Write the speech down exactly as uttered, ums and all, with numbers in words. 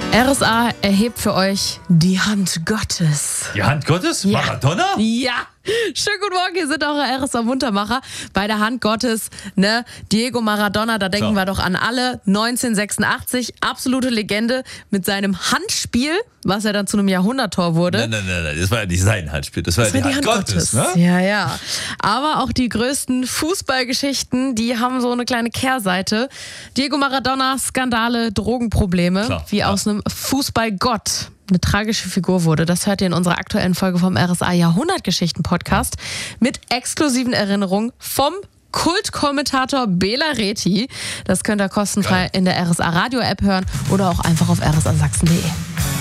R S A erhebt für euch die Hand Gottes. Die Hand Gottes? Ja. Maradona? Ja. Schönen guten Morgen, hier sind eure R S A-Muntermacher bei der Hand Gottes, ne? Diego Maradona, da denken So. wir doch an alle. neunzehnhundertsechsundachtzig, absolute Legende mit seinem Handspiel, was ja dann zu einem Jahrhunderttor wurde. Nein, nein, nein, nein, das war ja nicht sein Handspiel, das war Das ja war die Hand Gottes. Ne? Ja, ja. Aber auch die größten Fußballgeschichten, die haben so eine kleine Kehrseite. Diego Maradona, Skandale, Drogenprobleme, Klar, wie ja. aus einem Fußballgott eine tragische Figur wurde. Das hört ihr in unserer aktuellen Folge vom R S A Jahrhundertgeschichten-Podcast mit exklusiven Erinnerungen vom Kultkommentator Bela Reti. Das könnt ihr kostenfrei Geil. in der R S A Radio-App hören oder auch einfach auf r s a sachsen punkt d e.